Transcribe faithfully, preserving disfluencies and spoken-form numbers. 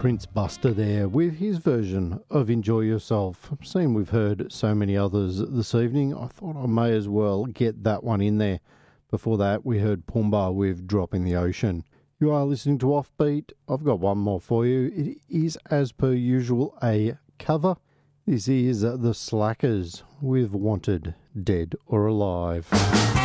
Prince Buster there with his version of Enjoy Yourself. Seeing we've heard so many others this evening, I thought I may as well get that one in there. Before that, we heard Pumbaa with Drop in the Ocean. You are listening to Offbeat. I've got one more for you. It is, as per usual, a cover. This is The Slackers with Wanted, Dead or Alive.